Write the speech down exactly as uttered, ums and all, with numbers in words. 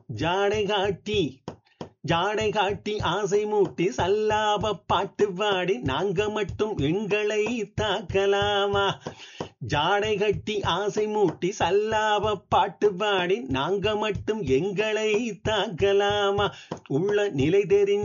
ஜாடை காட்டி ஜாடை காட்டி ஆசை மூட்டி சல்லாப பாட்டு பாடி நாங்க மட்டும் எங்களை தாக்கலாமா? ஜாடை கட்டி ஆசை மூட்டி சல்லாப பாட்டு பாடி நாங்க மட்டும் எங்களை தாக்கலாமா? உள்ள நிலை தெரிஞ்ச